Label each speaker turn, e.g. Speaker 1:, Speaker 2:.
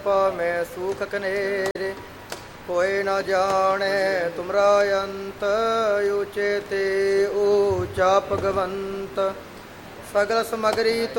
Speaker 1: ਪਾਵੇਂ ਸੂਖ ਕਨੇਰੇ। ਹੋਏ ਨਾ ਜਾਣੇ ਤੁਮਰਾ ਅੰਤ, ਊਚੇ ਤੇ ਊਚਾ ਭਗਵੰਤ। ਸਗਲ ਸਮਗਰੀ